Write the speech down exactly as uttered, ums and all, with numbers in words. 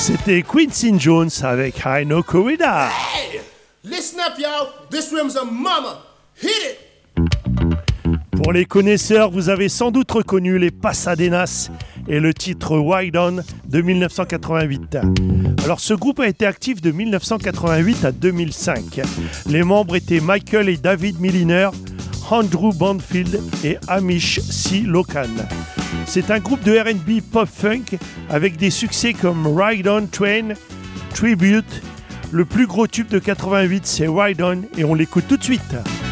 C'était Quincy Jones avec I Know Corrida. Hey! Listen up, y'all. This rhythm's a mama. Hit it! Pour les connaisseurs, vous avez sans doute reconnu les Pasadenas et le titre Ride On de dix-neuf cent quatre-vingt-huit. Alors ce groupe a été actif de dix-neuf cent quatre-vingt-huit à deux mille cinq. Les membres étaient Michael et David Milliner, Andrew Banfield et Hamish C. Locan. C'est un groupe de R and B pop-funk avec des succès comme Ride On Train, Tribute. Le plus gros tube de quatre-vingt-huit, c'est Ride On et on l'écoute tout de suite.